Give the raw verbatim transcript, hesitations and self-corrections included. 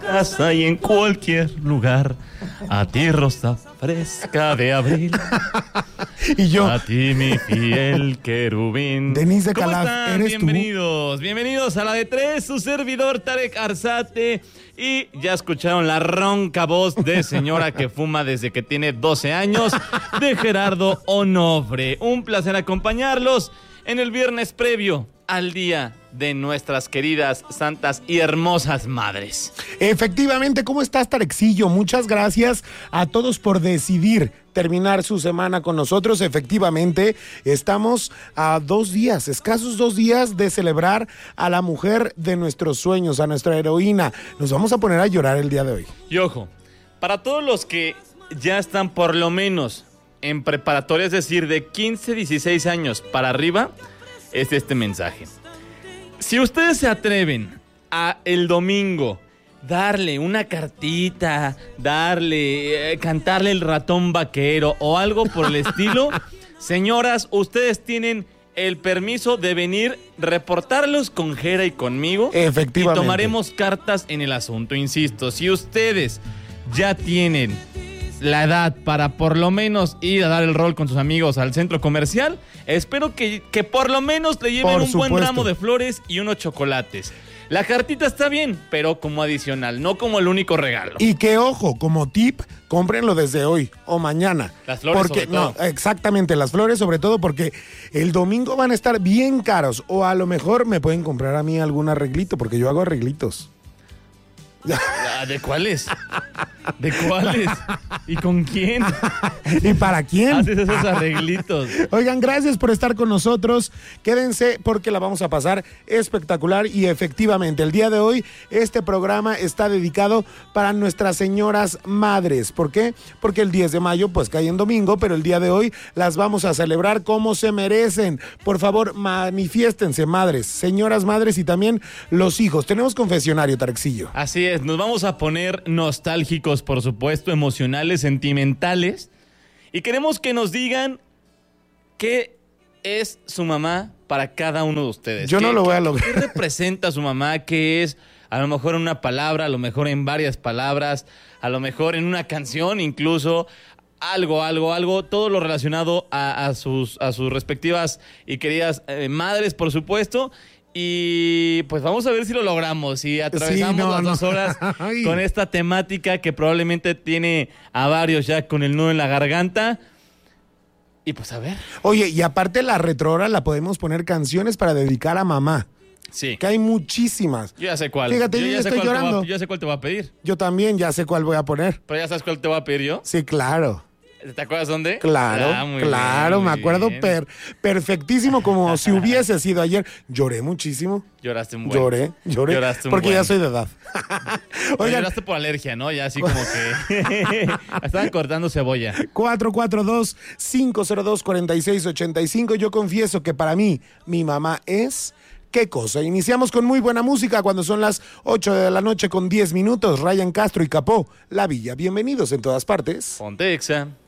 casa y en cualquier lugar. A ti, rosa fresca de abril. Y yo. A ti, mi fiel querubín. Denise de ¿Cómo Calaf, están? ¿eres Bienvenidos, bienvenidos a la de tres, su servidor Tarek Arzate. Y ya escucharon la ronca voz de señora que fuma desde que tiene doce años, de Gerardo Onofre. Un placer acompañarlos en el viernes previo al día de nuestras queridas, santas y hermosas madres. Efectivamente, ¿cómo estás, Tarexillo? Muchas gracias a todos por decidir terminar su semana con nosotros. Efectivamente, estamos a dos días, escasos dos días de celebrar a la mujer de nuestros sueños, a nuestra heroína. Nos vamos a poner a llorar el día de hoy. Y ojo, para todos los que ya están por lo menos en preparatoria, es decir, de quince, dieciséis años para arriba, es este mensaje. Si ustedes se atreven a el domingo darle una cartita, darle, eh, cantarle el ratón vaquero o algo por el estilo, señoras, ustedes tienen el permiso de venir, reportarlos con Jera y conmigo. Efectivamente. Y tomaremos cartas en el asunto. Insisto, si ustedes ya tienen la edad para por lo menos ir a dar el rol con sus amigos al centro comercial, espero que, que por lo menos le lleven Por un supuesto. buen ramo de flores y unos chocolates. La cartita está bien, pero como adicional, no como el único regalo. Y que, ojo, como tip, cómprenlo desde hoy o mañana. Las flores porque, sobre todo. No, exactamente, las flores sobre todo, porque el domingo van a estar bien caros. O a lo mejor me pueden comprar a mí algún arreglito, porque yo hago arreglitos. Ah, ¿de cuáles? ¿De cuáles? ¿Y con quién? ¿Y para quién? Haces esos arreglitos. Oigan, gracias por estar con nosotros. Quédense porque la vamos a pasar espectacular. Y efectivamente, el día de hoy este programa está dedicado para nuestras señoras madres. ¿Por qué? Porque el diez de mayo pues cae en domingo, pero el día de hoy las vamos a celebrar como se merecen. Por favor, manifiéstense, madres, señoras madres y también los hijos. Tenemos confesionario, Tarexillo. Así es, nos vamos a poner nostálgicos, por supuesto, emocionales, sentimentales. Y queremos que nos digan qué es su mamá para cada uno de ustedes. Yo no lo voy a qué, lograr. ¿Qué representa su mamá? ¿Qué es? A lo mejor en una palabra, a lo mejor en varias palabras, a lo mejor en una canción incluso. Algo, algo, algo, todo lo relacionado a, a, sus, a sus respectivas y queridas eh, madres, por supuesto. Y pues vamos a ver si lo logramos y atravesamos Sí, no, las no. dos horas Ay. con esta temática que probablemente tiene a varios ya con el nudo en la garganta. Y pues a ver. Oye, y aparte la retrohora la podemos poner canciones para dedicar a mamá, Sí. que hay muchísimas. Yo ya sé cuál. Fíjate, yo ya ya sé estoy cuál te voy a- llorando. yo ya sé cuál te voy a pedir. Yo también ya sé cuál voy a poner. Pero ya sabes cuál te voy a pedir yo. Sí, claro. ¿Te acuerdas dónde? Claro, Ah, muy claro, bien, me muy acuerdo bien. per, perfectísimo, como si hubiese sido ayer. Lloré muchísimo. Lloraste un buen. Lloré, lloré. Lloraste un porque buen. ya soy de edad. Oye, Oigan, lloraste por alergia, ¿no? Ya así como que estaban cortando cebolla. cuatro cuatro dos, cinco cero dos, cuatro seis ocho cinco. Yo confieso que para mí, mi mamá es... ¿Qué cosa? Iniciamos con muy buena música cuando son las ocho de la noche con diez minutos. Ryan Castro y Capó, La Villa. Bienvenidos en todas partes. Ponte Exa.